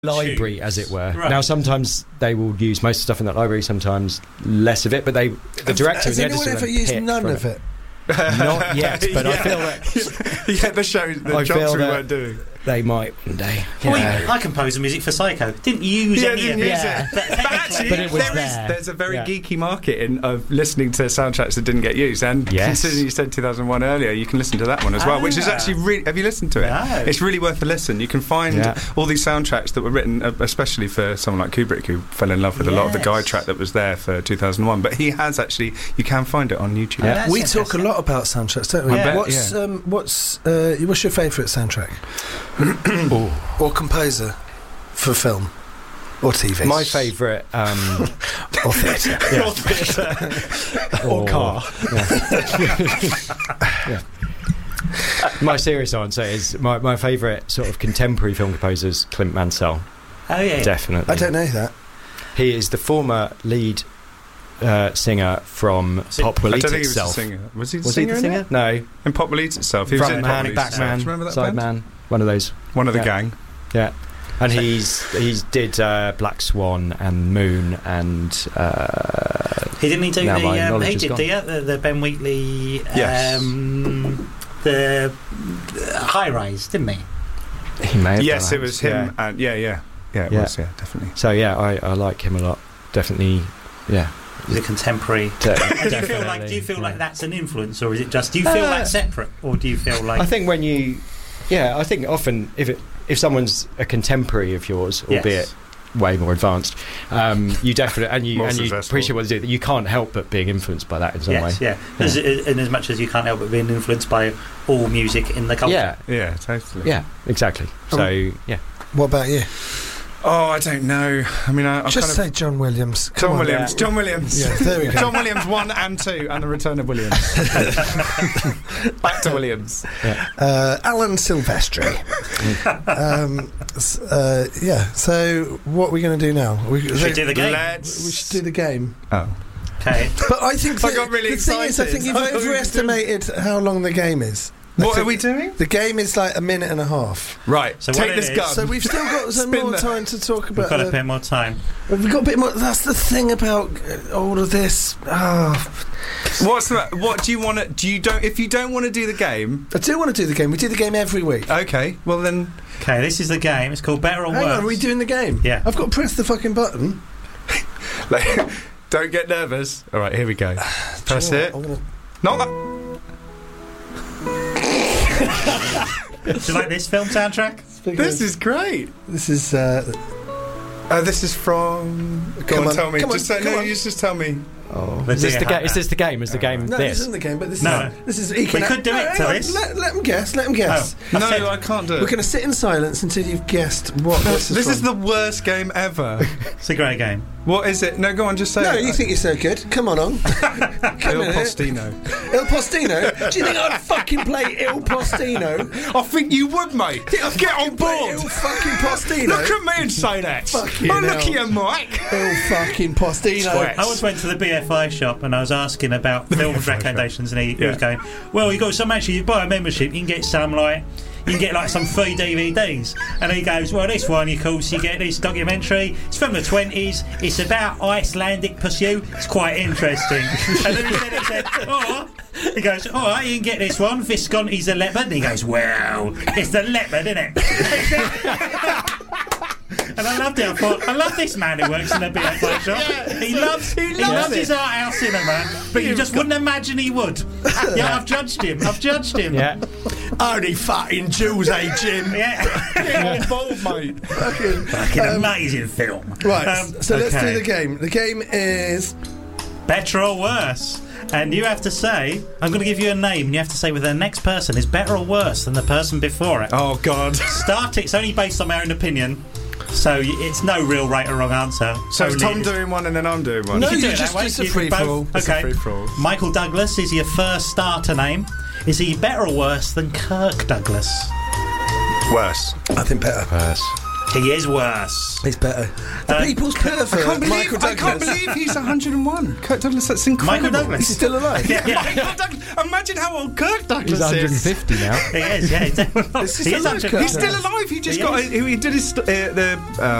library, as it were. Right. Now, sometimes they will use most stuff in that library, sometimes less of it, but the director and Has the anyone editor ever then used pick none from of it? Not yet, but I feel that the show, the I jobs feel we that weren't doing. they might one day. Well, I composed the music for Psycho. Didn't use any of it. Yeah. But actually, But it was there's a very Yeah. geeky market of listening to soundtracks that didn't get used. And Yes. considering you said 2001 earlier, you can listen to that one as well, which is actually really... Have you listened to it? No. It's really worth a listen. You can find all these soundtracks that were written, especially for someone like Kubrick, who fell in love with a lot of the guide track that was there for 2001. But he has actually... You can find it on YouTube. Yeah. We talk a lot about soundtracks, don't we? I bet, What's your favourite soundtrack? Or composer for film or TV? My favourite or theatre. Or theatre. Or car. Yeah. My serious answer is my favourite sort of contemporary film composer is Clint Mansell. Oh, yeah. Definitely. I don't know that. He is the former lead singer from Pop Will I Eat don't think he was Itself. the singer. Was he the Was singer? he the singer? No. In Pop Will Eat Itself. He was in Pop Will Frontman, Eat Itself. Do you remember backman, that band? sideman, one of those. One of the Yeah. gang. Yeah. And he's did Black Swan and Moon and He didn't do Now my the knowledge he is did gone. the Ben Wheatley Yes. the High Rise, didn't he? he may have Yes, done it was that. him. And it was, definitely. So yeah, I like him a lot. Definitely, yeah. He's a contemporary. Do you feel like that's an influence, or is it just? Do you feel like separate, or do you feel like? I think I think often if someone's a contemporary of yours, albeit way more advanced, you definitely and you appreciate what they do. You can't help but being influenced by that in some way. Yeah. In as much as you can't help but being influenced by all music in the culture. Yeah, totally. Yeah, exactly. So yeah. What about you? Oh, I don't know. I mean, I Just kind of... say John Williams. John Williams. John Williams. Yeah, there we go. John Williams 1 and 2 and the return of Williams. Back to Williams. Yeah. Alan Silvestri. So what are we going to do now? We should do the game. We should do the game. Oh. Okay. But I think I got really excited. I think you've overestimated how long the game is. What are we doing? The game is like a minute and a half. Right. So take this gun. So we've still got some more time to talk about. We've got a bit more time. We've got a bit more. That's the thing about all of this. What do you want to? If you don't want to do the game, I do want to do the game. We do the game every week. Okay. Well then. Okay. This is the game. It's called Better or Hang Worse. on, are we doing the game? Yeah. I've got to press the fucking button. Don't get nervous. All right. Here we go. Press it. Not that. Do you like this film soundtrack? This is great. This is. This is from. Come on, tell me. Just tell me. Oh. Is this the game? Is this the game? Is the game No, this? this isn't the game, but this is. We could do it to this. Let them guess. Let them guess. No, I can't do it. We're going to sit in silence until you've guessed what this is. This from. is the worst game ever. It's a great game. What is it? No, go on, just say No, it. you think you're so good. Come on. Il in Postino. Il Postino? Do you think I'd fucking play Il Postino? I think you would, mate. Get on board. Il fucking Postino? Look at me and say that. Fucking look hell. at you, Mike. Il fucking Postino. Twat. I once went to the BFI shop and I was asking about film recommendations, and he was going, well, you got some, actually, you buy a membership, you can get some some free DVDs. And he goes, well, this one, of course, you get this documentary. It's from the 20s. It's about Icelandic pursuit. It's quite interesting. And then he said, he goes, all right, you can get this one. Visconti's a leopard. And he goes, well, it's the leopard, isn't it? And I loved it. I thought, I love this man who works in a BFI shop. He loves his art house cinema, but you just wouldn't imagine he would. Yeah, I've judged him. Yeah. Only fucking Jews, Jim? Yeah. Get on board, mate. Fucking amazing film. Right, so let's okay. do the game. The game is... Better or Worse. And you have to say, I'm going to give you a name, and you have to say whether the next person is better or worse than the person before it. Oh, God. It's only based on my own opinion, so it's no real right or wrong answer. So is Only- Tom doing one and then I'm doing one? No, You can do you it just that way. it's a You can free-for-all. both- It's a Okay. free-for-all. Michael Douglas is your first starter name. Is he better or worse than Kirk Douglas? Worse. I think better. Worse. He is worse. He's better. The people's pervert. I can't believe he's 101. Kirk Douglas, that's incredible. Michael Douglas. He's still alive. Michael Douglas. Imagine how old Kirk Douglas is. He's 150 now. He is, yeah. He's still alive. He just he did his